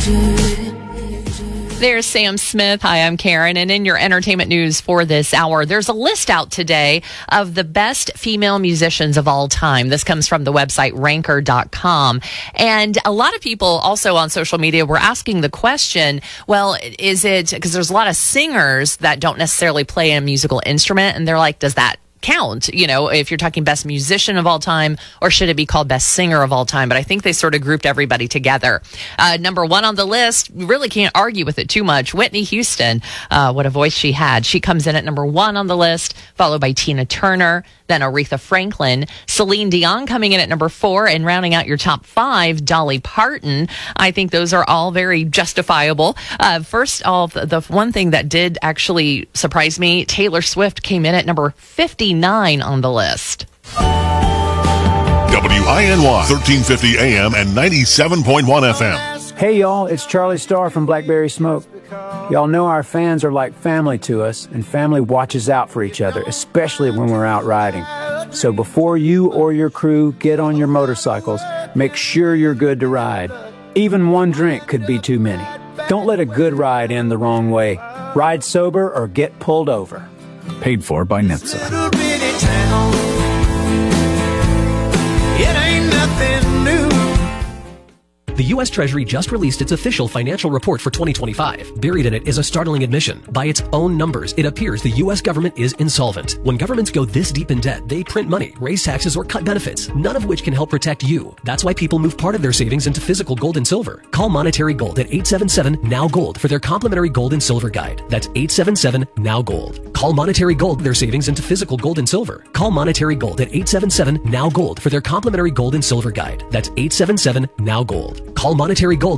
There's Sam Smith. Hi, I'm Karen. And in your entertainment news for this hour, there's a list out today of the best female musicians of all time. This comes from the website ranker.com. And a lot of people also on social media were asking the question, well, is it, because there's a lot of singers that don't necessarily play a musical instrument, and they're like, does that count, you know, if you're talking best musician of all time, or should it be called best singer of all time? But I think they sort of grouped everybody together. Number one on the list, we really can't argue with it too much. Whitney Houston, what a voice she had. She comes in at number one on the list, followed by Tina Turner, then Aretha Franklin, Celine Dion coming in at number 4, and rounding out your top 5, Dolly Parton. I think those are all very justifiable. First off, the one thing that did actually surprise me, Taylor Swift came in at number 59 on the list. WINY 1350 AM and 97.1 FM. Hey y'all, it's Charlie Starr from Blackberry Smoke. Y'all know our fans are like family to us, and family watches out for each other, especially when we're out riding. So before you or your crew get on your motorcycles, make sure you're good to ride. Even one drink could be too many. Don't let a good ride end the wrong way. Ride sober or get pulled over. Paid for by NHTSA. The U.S. Treasury just released its official financial report for 2025. Buried in it is a startling admission. By its own numbers, it appears the U.S. government is insolvent. When governments go this deep in debt, they print money, raise taxes, or cut benefits, none of which can help protect you. That's why people move part of their savings into physical gold and silver. Call Monetary Gold at 877-NOW-GOLD for their complimentary gold and silver guide. That's 877-NOW-GOLD. Call Monetary Gold their savings into physical gold and silver. Call Monetary Gold at 877-NOW-GOLD for their complimentary gold and silver guide. That's 877-NOW-GOLD. Call Monetary Gold